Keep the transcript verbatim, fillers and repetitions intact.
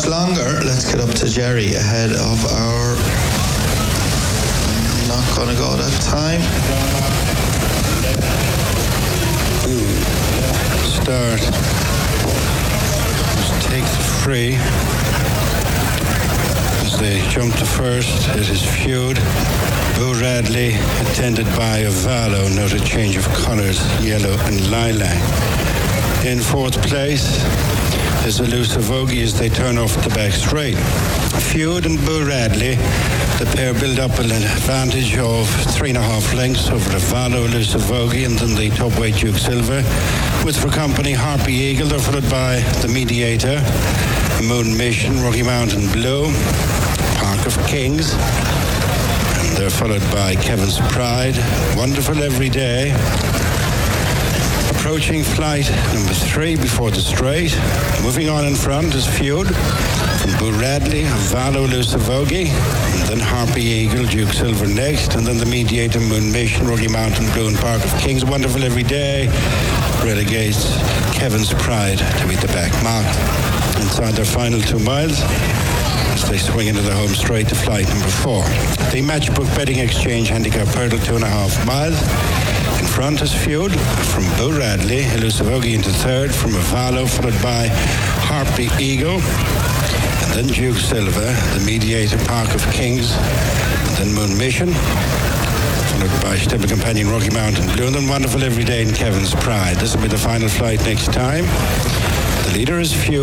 much longer. Let's get up to Jerry ahead of our... Not going to go that time. Ooh. Start. Just take the free. As they jump to first, it is Feud. Bo Radley, attended by Avalo, note a change of colors, yellow and lilac. In fourth place is Elusive Vogie as they turn off the back straight. Feud and Bo Radley, the pair build up an advantage of three and a half lengths over the Avalo, Elusive Vogie, and then the top weight Duke Silver. With for company Harpy Eagle, they're followed by the Mediator, Moon Mission, Rocky Mountain Blue, Park of Kings. And they're followed by Kevin's Pride, Wonderful Every Day. Approaching flight number three before the straight. Moving on in front is Feud from Bo Radley, Avalo, Elusive Vogie, and then Harpy Eagle, Duke Silver next, and then the Mediator, Moon Mission, Rocky Mountain Blue, and Park of Kings. Wonderful Every Day relegates Kevin's Pride to beat the back mark. Inside their final two miles, as they swing into the home straight to flight number four. The Matchbook Betting Exchange handicap hurdle two and a half miles. In front is Feud from Bo Radley, Elusive Vogie into third from Avalo, followed by Harpy Eagle, and then Duke Silver, the Mediator, Park of Kings, and then Moon Mission, followed by Stable Companion, Rocky Mountain Blue, and then Wonderful Every Day in Kevin's Pride. This will be the final flight next time. The leader is Feud.